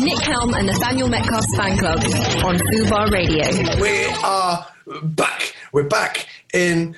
Nick Helm and Nathaniel Metcalf's fan club on Fubar Radio. We are back. We're back in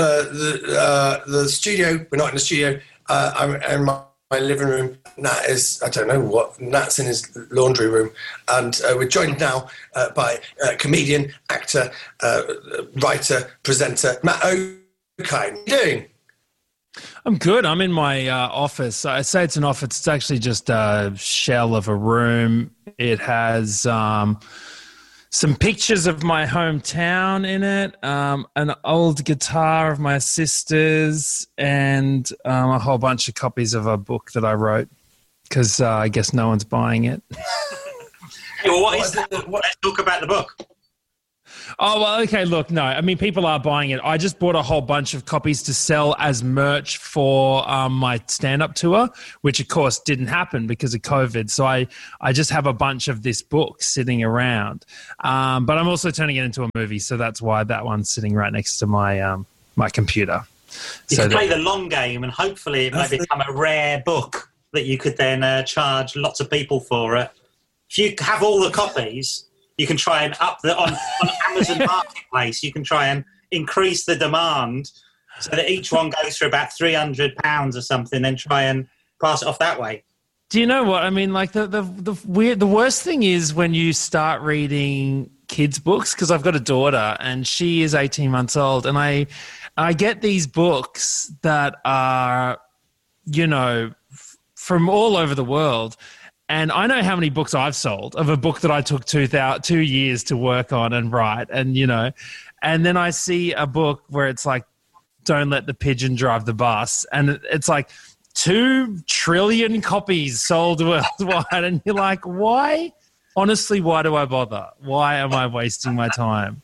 the studio. We're not in the studio. I'm in my living room. Nat is, I don't know what, Nat's in his laundry room. And we're joined now by comedian, actor, writer, presenter, Matt O'Kine. How are you doing? I'm good. I'm in my office. I say it's an office. It's actually just a shell of a room. It has some pictures of my hometown in it, an old guitar of my sister's, and a whole bunch of copies of a book that I wrote because I guess no one's buying it. Well, what is that? Let's talk about the book. Oh, well, okay, look, no. I mean, people are buying it. I just bought a whole bunch of copies to sell as merch for my stand-up tour, which, of course, didn't happen because of COVID. So I just have a bunch of this book sitting around. But I'm also turning it into a movie, so that's why that one's sitting right next to my my computer. You can play the long game, and hopefully it might become a rare book that you could then charge lots of people for it. If you have all the copies... You can try and on Amazon Marketplace. You can try and increase the demand so that each one goes for about £300 or something. Then try and pass it off that way. Do you know what I mean? Like the worst thing is when you start reading kids' books, because I've got a daughter and she is 18 months old, and I get these books that are, you know, from all over the world. And I know how many books I've sold of a book that I took 2 years to work on and write. And, you know, and then I see a book where it's like, don't let the pigeon drive the bus. And it's like 2 trillion copies sold worldwide. And you're like, why? Honestly, why do I bother? Why am I wasting my time?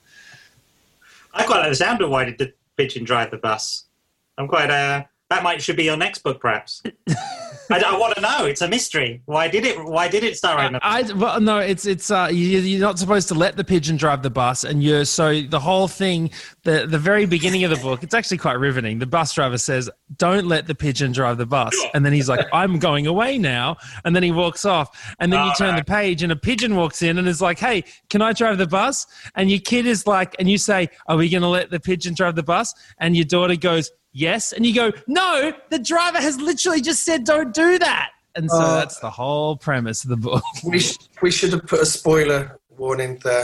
I quite like the sound of Why Did the Pigeon Drive the Bus? I'm quite, that should be your next book, perhaps. I want to know. It's a mystery. Why did it star in the... Well, no, it's you're not supposed to let the pigeon drive the bus, and so the whole thing, the very beginning of the book, it's actually quite riveting. The bus driver says, "Don't let the pigeon drive the bus," and then he's like, "I'm going away now," and then he walks off, and then you turn the page, and a pigeon walks in and is like, "Hey, can I drive the bus?" And your kid is like, and you say, "Are we going to let the pigeon drive the bus?" And your daughter goes, "Yes," and you go, "No, the driver has literally just said don't do that." And so that's the whole premise of the book. We should have put a spoiler warning there.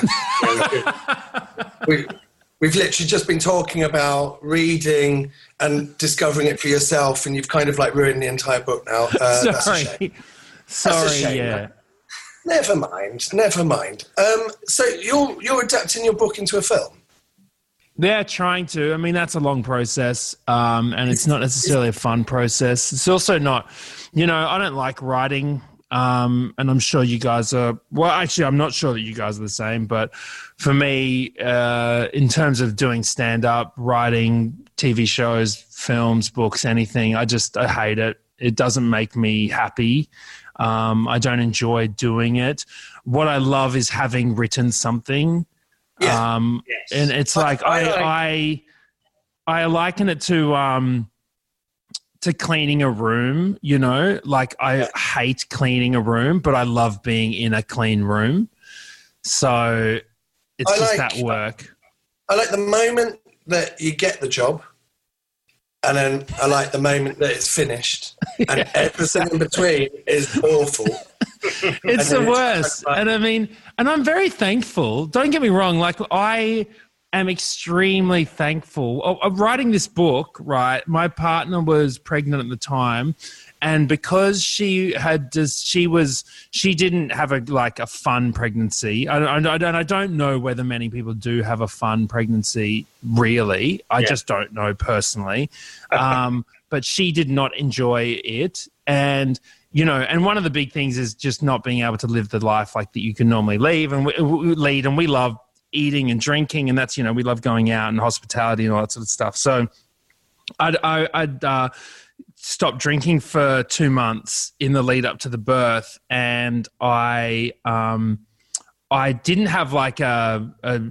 We've literally just been talking about reading and discovering it for yourself, and you've kind of like ruined the entire book now. Sorry. That's a shame. Sorry, that's a shame, yeah. Man. Never mind. So you're adapting your book into a film? They're trying to. I mean, that's a long process, and it's not necessarily a fun process. It's also not, you know, I don't like writing, and I'm sure you guys are, well, actually, I'm not sure that you guys are the same, but for me, in terms of doing stand-up, writing, TV shows, films, books, anything, I hate it. It doesn't make me happy. I don't enjoy doing it. What I love is having written something. Yeah. Yes. And it's like I liken it to cleaning a room, you know, like I hate cleaning a room, but I love being in a clean room. So it's just that work. I like the moment that you get the job, and then I like the moment that it's finished, and everything in between is awful. It's the worst. And I mean, and I'm very thankful. Don't get me wrong. Like, I am extremely thankful. Writing this book, right, my partner was pregnant at the time. And because she didn't have a fun pregnancy. I don't know whether many people do have a fun pregnancy, really. I just don't know personally. But she did not enjoy it. And, you know, and one of the big things is just not being able to live the life like that you can normally lead. And we love eating and drinking, and that's, you know, we love going out and hospitality and all that sort of stuff. So I'd stopped drinking for 2 months in the lead up to the birth, and I I didn't have like I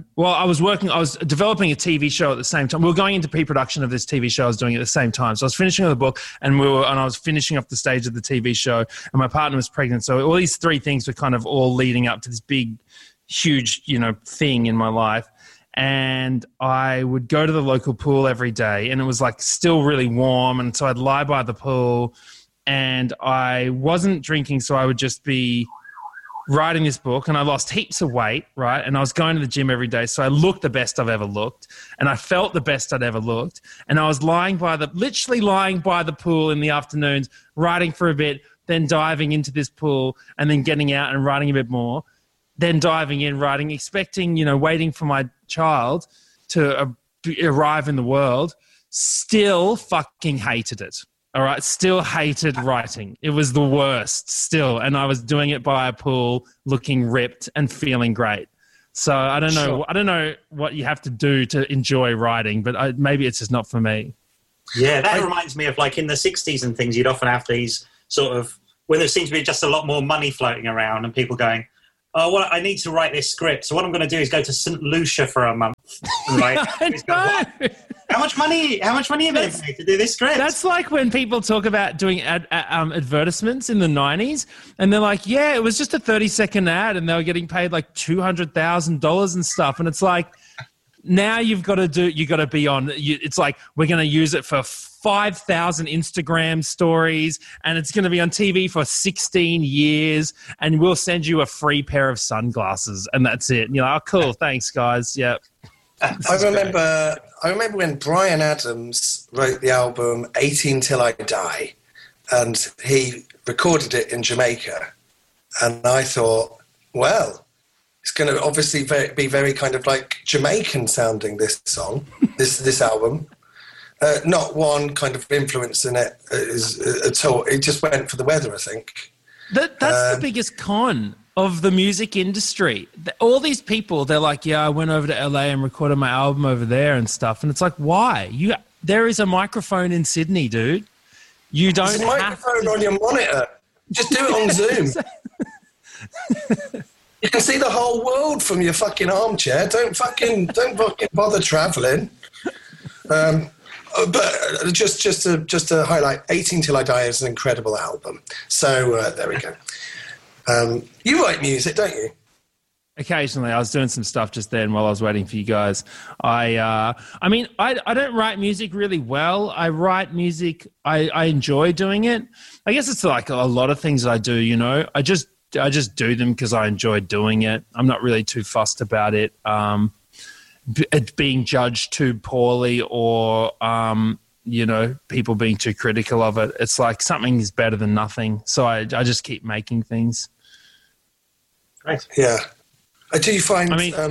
was developing a TV show at the same time. We were going into pre-production of this TV show I was doing at the same time. So I was finishing the book and I was finishing off the stage of the TV show, and my partner was pregnant. So all these three things were kind of all leading up to this big, huge, thing in my life. And I would go to the local pool every day, and it was like still really warm. And so I'd lie by the pool, and I wasn't drinking. So I would just be writing this book, and I lost heaps of weight, right? And I was going to the gym every day. So I looked the best I've ever looked, and I felt the best I'd ever looked. And I was literally lying by the pool in the afternoons, writing for a bit, then diving into this pool, and then getting out and writing a bit more, then diving in, writing, expecting, waiting for my child to arrive in the world. Still fucking hated it. All right, still hated writing. It was the worst still. And I was doing it by a pool, looking ripped and feeling great. So I don't know. Sure. I don't know what you have to do to enjoy writing, but maybe it's just not for me. Yeah, that reminds me of like in the 60s and things, you'd often have these sort of, when there seems to be just a lot more money floating around and people going, oh, well, I need to write this script. So what I'm going to do is go to St. Lucia for a month. Right? How much money are you going to pay to do this script? That's like when people talk about doing advertisements in the 90s, and they're like, yeah, it was just a 30-second ad, and they were getting paid like $200,000 and stuff. And it's like, now you got to be on. It's like, we're going to use it for 5,000 Instagram stories, and it's going to be on TV for 16 years, and we'll send you a free pair of sunglasses, and that's it. And you're like, oh, cool, thanks, guys. Yep. I remember when Bryan Adams wrote the album 18 Till I Die, and he recorded it in Jamaica. And I thought, well, it's going to obviously be very kind of like Jamaican sounding, this song, this album. Not one kind of influence in it at all. It just went for the weather, I think. That's the biggest con of the music industry. All these people, they're like, yeah, I went over to LA and recorded my album over there and stuff. And it's like, why? There is a microphone in Sydney, dude. You don't have a microphone on your monitor. Just do it on Zoom. You can see the whole world from your fucking armchair. Don't fucking bother traveling. But just to highlight, 18 Till I Die is an incredible album. So there we go. You write music, don't you? Occasionally. I was doing some stuff just then while I was waiting for you guys. I don't write music really well. I write music. I enjoy doing it. I guess it's like a lot of things that I do, I just do them because I enjoy doing it. I'm not really too fussed about it. It being judged too poorly or, people being too critical of it. It's like something is better than nothing. So I just keep making things. Right. Yeah. Do you find...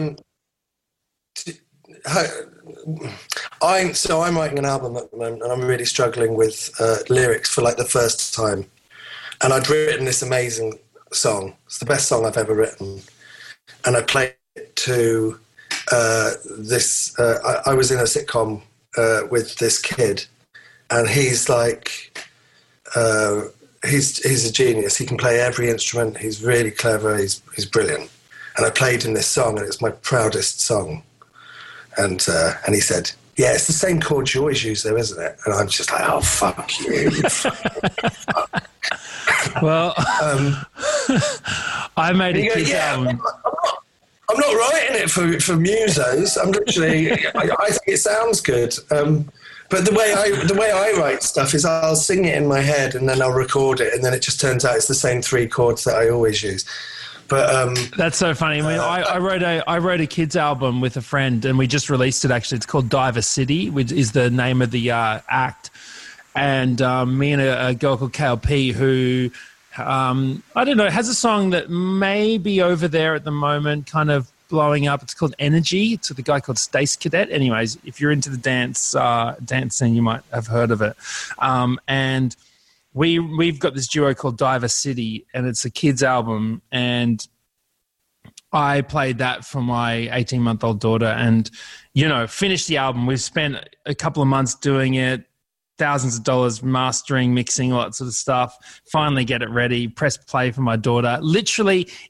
I'm writing an album at the moment, and I'm really struggling with lyrics for like the first time. And I'd written this amazing song. It's the best song I've ever written. And I played it to... I was in a sitcom with this kid, and he's like, he's a genius. He can play every instrument. He's really clever. He's brilliant. And I played him this song, and it's my proudest song. And he said, "Yeah, it's the same chords you always use, though, isn't it?" And I'm just like, "Oh, fuck you." Well, I made a kid's album. I'm not writing it for musos. I'm literally. I think it sounds good. But the way I write stuff is I'll sing it in my head and then I'll record it, and then it just turns out it's the same three chords that I always use. But that's so funny. I mean, I wrote a kids album with a friend, and we just released it. Actually, it's called Diver City, which is the name of the act. And me and a girl called KLP, who I don't know, has a song that may be over there at the moment, kind of blowing up. It's called Energy. It's with a guy called Stace Cadet. Anyways, if you're into the dance scene, you might have heard of it. And we've got this duo called Diver City, and it's a kids album. And I played that for my 18-month-old daughter, and finished the album. We've spent a couple of months doing it, thousands of dollars mastering, mixing, all that sort of stuff. Finally get it ready, press play for my daughter. Literally,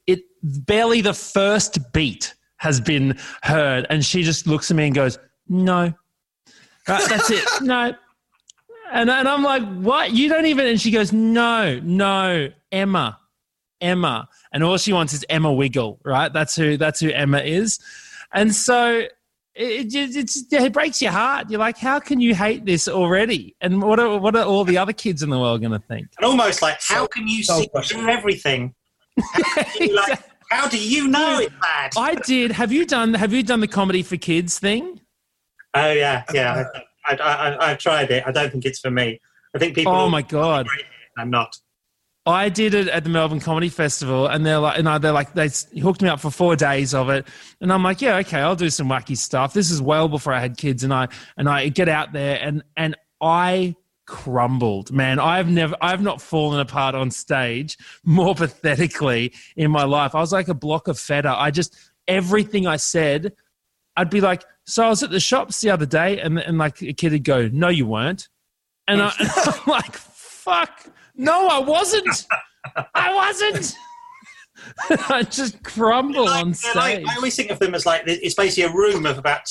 barely the first beat has been heard, and she just looks at me and goes, "No." Right, that's it. No. And I'm like, what? You don't even... And she goes, no, Emma. And all she wants is Emma Wiggle, right? That's who Emma is. And so it breaks your heart. You're like, how can you hate this already? And what are all the other kids in the world going to think? And almost like, how can you see through everything? How do you know it's bad? I did. Have you done the Comedy for Kids thing? Oh, yeah. I've tried it. I don't think it's for me. I think people... Oh, my God. I'm not. I did it at the Melbourne Comedy Festival, and they hooked me up for 4 days of it, and I'm like, yeah, okay, I'll do some wacky stuff. This is well before I had kids, and I get out there, and I crumbled, man. I've not fallen apart on stage more pathetically in my life. I was like a block of feta. Everything I said, I'd be like, so I was at the shops the other day, and like a kid would go, "No, you weren't," and I'm like, fuck. No, I wasn't. I just crumble on stage. I always think of them as like, it's basically a room of about